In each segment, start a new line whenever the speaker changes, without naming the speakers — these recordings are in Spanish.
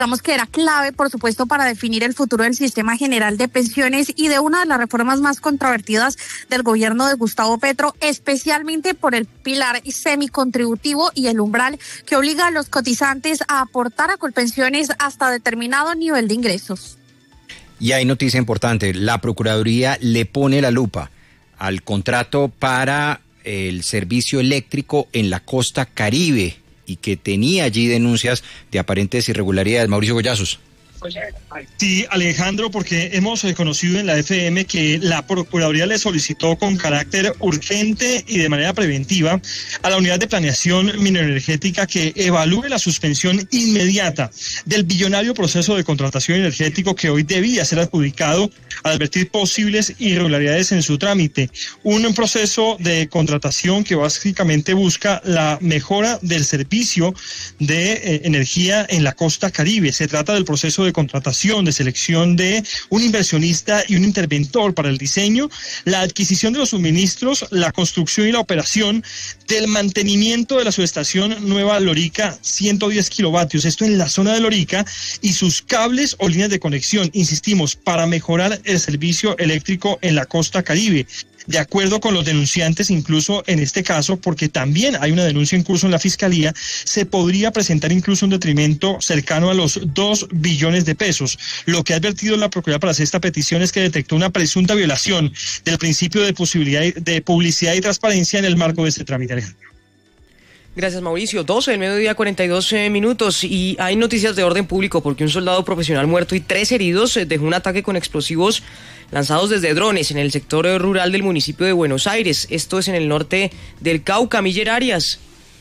digamos que era clave, por supuesto, para definir el futuro del sistema general de pensiones y de una de las reformas más controvertidas del gobierno de Gustavo Petro, especialmente por el pilar semicontributivo y el umbral que obliga a los cotizantes a aportar a Colpensiones hasta determinado nivel de ingresos.
Y hay noticia importante, la Procuraduría le pone la lupa al contrato para el servicio eléctrico en la costa Caribe y que tenía allí denuncias de aparentes irregularidades. Mauricio Goyazos.
Sí, Alejandro, porque hemos conocido en la FM que la Procuraduría le solicitó con carácter urgente y de manera preventiva a la Unidad de Planeación Mineroenergética que evalúe la suspensión inmediata del billonario proceso de contratación energético que hoy debía ser adjudicado al advertir posibles irregularidades en su trámite. Un proceso de contratación que básicamente busca la mejora del servicio de energía en la costa Caribe. Se trata del proceso de contratación, de selección de un inversionista y un interventor para el diseño, la adquisición de los suministros, la construcción y la operación del mantenimiento de la subestación Nueva Lorica, 110 kilovatios, esto en la zona de Lorica, y sus cables o líneas de conexión, insistimos, para mejorar el servicio eléctrico en la costa Caribe. De acuerdo con los denunciantes, incluso en este caso, porque también hay una denuncia en curso en la Fiscalía, se podría presentar incluso un detrimento cercano a los 2 billones de pesos. Lo que ha advertido la Procuraduría para hacer esta petición es que detectó una presunta violación del principio de publicidad y transparencia en el marco de este trámite, Alejandro.
Gracias, Mauricio. 12 del mediodía, 42 minutos. Y hay noticias de orden público porque un soldado profesional muerto y 3 heridos dejó un ataque con explosivos lanzados desde drones en el sector rural del municipio de Buenos Aires. Esto es en el norte del Cauca. Miller Arias.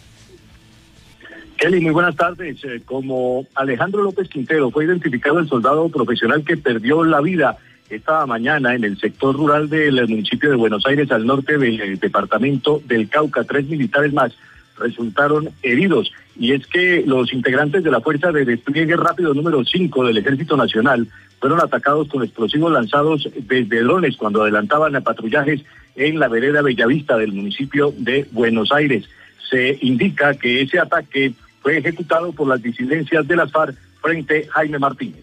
Kelly, muy buenas tardes. Como Alejandro López Quintero, fue identificado el soldado profesional que perdió la vida esta mañana en el sector rural del municipio de Buenos Aires, al norte del departamento del Cauca. 3 militares más resultaron heridos, y es que los integrantes de la Fuerza de Despliegue Rápido número 5 del Ejército Nacional fueron atacados con explosivos lanzados desde drones cuando adelantaban a patrullajes en la vereda Bellavista del municipio de Buenos Aires. Se indica que ese ataque fue ejecutado por las disidencias de las FARC frente a Jaime Martínez.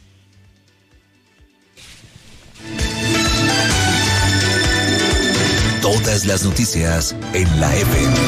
Todas las noticias en la FM.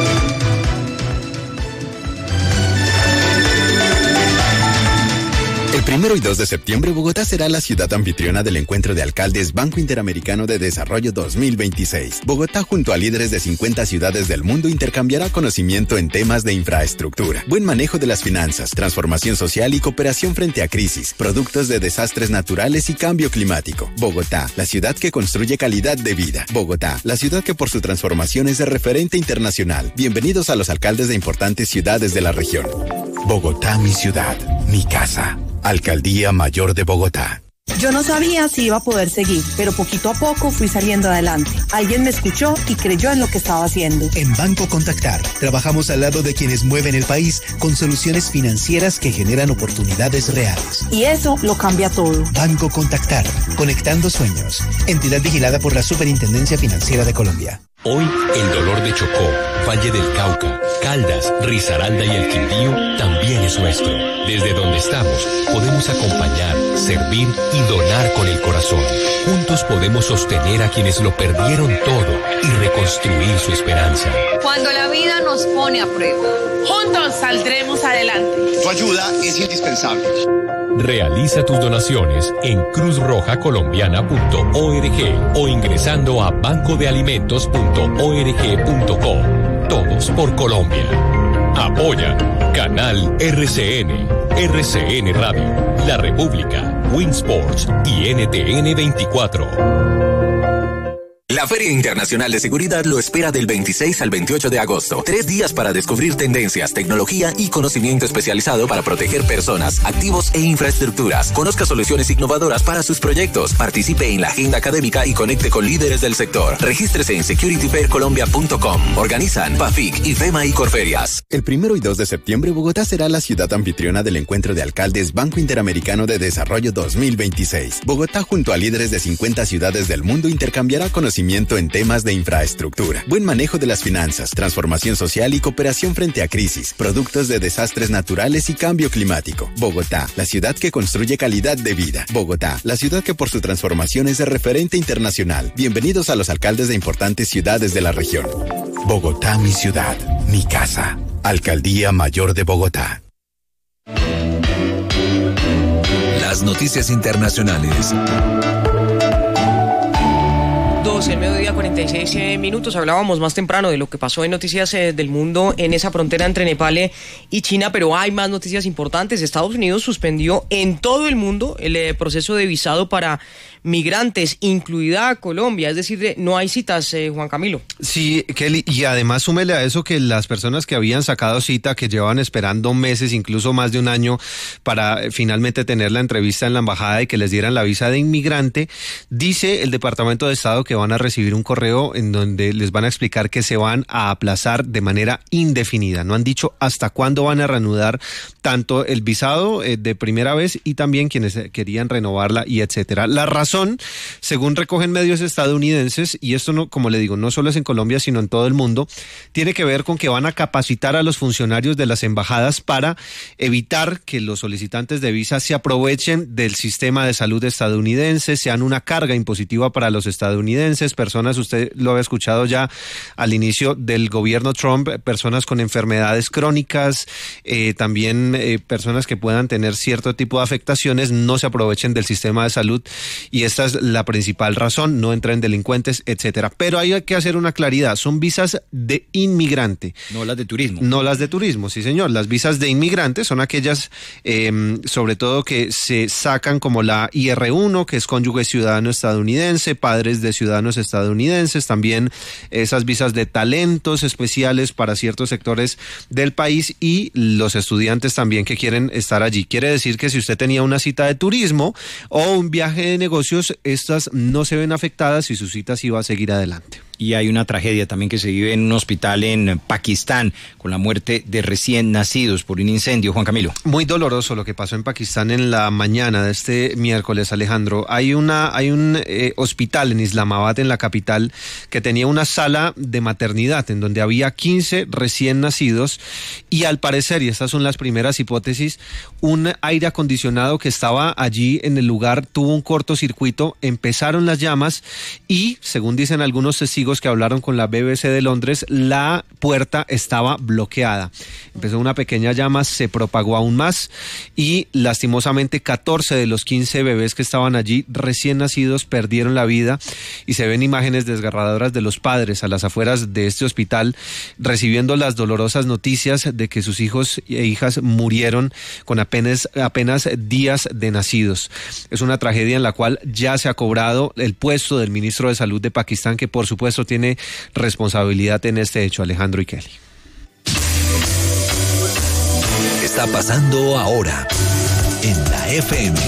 El 1 y 2 de septiembre, Bogotá será la ciudad anfitriona del encuentro de alcaldes Banco Interamericano de Desarrollo 2026. Bogotá, junto a líderes de 50 ciudades del mundo, intercambiará conocimiento en temas de infraestructura, buen manejo de las finanzas, transformación social y cooperación frente a crisis, productos de desastres naturales y cambio climático. Bogotá, la ciudad que construye calidad de vida. Bogotá, la ciudad que por su transformación es de referente internacional. Bienvenidos a los alcaldes de importantes ciudades de la región. Bogotá, mi ciudad, mi casa. Alcaldía Mayor de Bogotá.
Yo no sabía si iba a poder seguir, pero poquito a poco fui saliendo adelante. Alguien me escuchó y creyó en lo que estaba haciendo.
En Banco Contactar, trabajamos al lado de quienes mueven el país con soluciones financieras que generan oportunidades reales.
Y eso lo cambia todo.
Banco Contactar, conectando sueños. Entidad vigilada por la Superintendencia Financiera de Colombia.
Hoy, el dolor de Chocó, Valle del Cauca, Caldas, Risaralda y el Quindío también es nuestro. Desde donde estamos, podemos acompañar, servir y donar con el corazón. Juntos podemos sostener a quienes lo perdieron todo y reconstruir su esperanza.
Cuando la vida nos pone a prueba, juntos saldremos adelante.
Tu ayuda es indispensable.
Realiza tus donaciones en cruzrojacolombiana.org o ingresando a bancodealimentos.org.co. Todos por Colombia. Apoya Canal RCN, RCN Radio, La República, Winsports y NTN 24.
La Feria Internacional de Seguridad lo espera del 26 al 28 de agosto. 3 días para descubrir tendencias, tecnología y conocimiento especializado para proteger personas, activos e infraestructuras. Conozca soluciones innovadoras para sus proyectos. Participe en la agenda académica y conecte con líderes del sector. Regístrese en securityfaircolombia.com. Organizan PAFIC, IFEMA y Corferias. El 1 y 2 de septiembre, Bogotá será la ciudad anfitriona del encuentro de alcaldes Banco Interamericano de Desarrollo 2026. Bogotá, junto a líderes de 50 ciudades del mundo, intercambiará conocimiento conocimiento en temas de infraestructura, buen manejo de las finanzas, transformación social y cooperación frente a crisis, productos de desastres naturales y cambio climático. Bogotá, la ciudad que construye calidad de vida. Bogotá, la ciudad que por su transformación es de referente internacional. Bienvenidos a los alcaldes de importantes ciudades de la región. Bogotá, mi ciudad, mi casa. Alcaldía Mayor de Bogotá.
Las noticias internacionales.
12 del mediodía, 46 minutos. Hablábamos más temprano de lo que pasó en noticias del mundo en esa frontera entre Nepal y China, pero hay más noticias importantes. Estados Unidos suspendió en todo el mundo el proceso de visado para migrantes, incluida Colombia, es decir, no hay citas, Juan Camilo.
Sí, Kelly, y además súmele a eso que las personas que habían sacado cita, que llevaban esperando meses, incluso más de un año, para finalmente tener la entrevista en la embajada y que les dieran la visa de inmigrante, dice el Departamento de Estado que van a recibir un correo en donde les van a explicar que se van a aplazar de manera indefinida. No han dicho hasta cuándo van a reanudar tanto el visado de primera vez y también quienes querían renovarla y etcétera. La razón, según recogen medios estadounidenses, y esto no, como le digo, no solo es en Colombia, sino en todo el mundo, tiene que ver con que van a capacitar a los funcionarios de las embajadas para evitar que los solicitantes de visa se aprovechen del sistema de salud estadounidense, sean una carga impositiva para los estadounidenses, personas, usted lo había escuchado ya al inicio del gobierno Trump, personas con enfermedades crónicas, también personas que puedan tener cierto tipo de afectaciones, no se aprovechen del sistema de salud, y esta es la principal razón, no entren delincuentes, etcétera. Pero hay que hacer una claridad, son visas de inmigrante.
No las de turismo.
No las de turismo, sí señor. Las visas de inmigrante son aquellas, sobre todo que se sacan como la IR1, que es cónyuge ciudadano estadounidense, padres de ciudadanos estadounidenses, también esas visas de talentos especiales para ciertos sectores del país y los estudiantes también que quieren estar allí. Quiere decir que si usted tenía una cita de turismo o un viaje de negocios, estas no se ven afectadas y su cita sí va a seguir adelante.
Y hay una tragedia también que se vive en un hospital en Pakistán con la muerte de recién nacidos por un incendio. Juan Camilo.
Muy doloroso lo que pasó en Pakistán en la mañana de este miércoles, Alejandro. Hay un hospital en Islamabad, en la capital, que tenía una sala de maternidad en donde había 15 recién nacidos y al parecer, y estas son las primeras hipótesis, un aire acondicionado que estaba allí en el lugar tuvo un cortocircuito, empezaron las llamas y, según dicen algunos testigos que hablaron con la BBC de Londres, la puerta estaba bloqueada. Empezó una pequeña llama, se propagó aún más y lastimosamente 14 de los 15 bebés que estaban allí recién nacidos perdieron la vida y se ven imágenes desgarradoras de los padres a las afueras de este hospital recibiendo las dolorosas noticias de que sus hijos e hijas murieron con apenas días de nacidos. Es una tragedia en la cual ya se ha cobrado el puesto del ministro de Salud de Pakistán, que por supuesto tiene responsabilidad en este hecho, Alejandro y Kelly.
Está pasando ahora en la FM.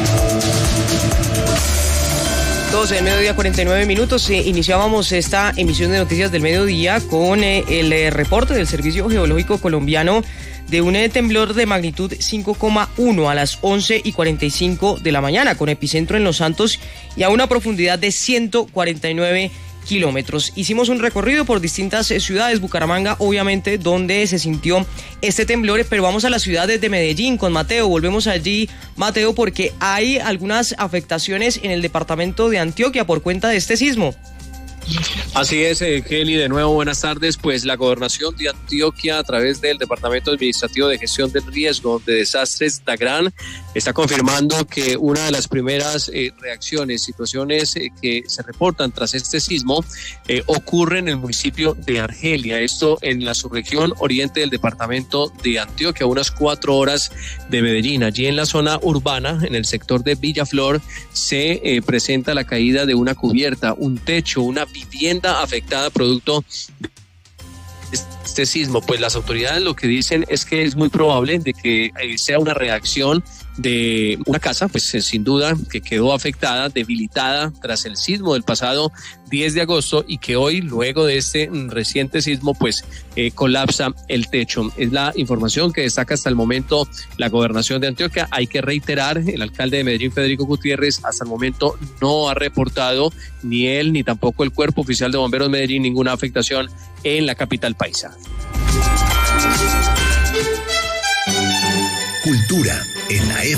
12 del mediodía, 49 minutos. Iniciábamos esta emisión de Noticias del Mediodía con el reporte del Servicio Geológico Colombiano de un temblor de magnitud 5,1 a las 11:45 de la mañana, con epicentro en Los Santos y a una profundidad de 149 kilómetros. Hicimos un recorrido por distintas ciudades, Bucaramanga, obviamente, donde se sintió este temblor, pero vamos a la ciudad de Medellín con Mateo. Volvemos allí, Mateo, porque hay algunas afectaciones en el departamento de Antioquia por cuenta de este sismo.
Así es, Kelly, de nuevo buenas tardes. Pues la Gobernación de Antioquia, a través del Departamento Administrativo de Gestión del Riesgo de Desastres, DAGRAN, está confirmando que una de las primeras reacciones, situaciones que se reportan tras este sismo, ocurre en el municipio de Argelia, esto en la subregión oriente del departamento de Antioquia, a unas 4 horas de Medellín. Allí en la zona urbana, en el sector de Villaflor, se presenta la caída de una cubierta, un techo, una vivienda afectada producto de este sismo. Pues las autoridades lo que dicen es que es muy probable de que sea una reacción de una casa, pues sin duda que quedó afectada, debilitada tras el sismo del pasado 10 de agosto y que hoy, luego de este reciente sismo, pues colapsa el techo. Es la información que destaca hasta el momento la Gobernación de Antioquia. Hay que reiterar, el alcalde de Medellín, Federico Gutiérrez, hasta el momento no ha reportado, ni él ni tampoco el Cuerpo Oficial de Bomberos Medellín, ninguna afectación en la capital paisa.
Cultura en la